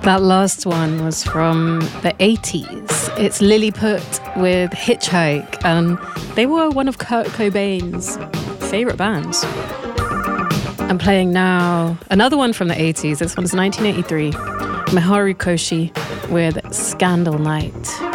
That last one was from the 80s. It's Lilliput with Hitchhike, and they were one of Kurt Cobain's favorite bands. I'm playing now another one from the 80s. This one's 1983. Mehari Koshi with Scandal Night.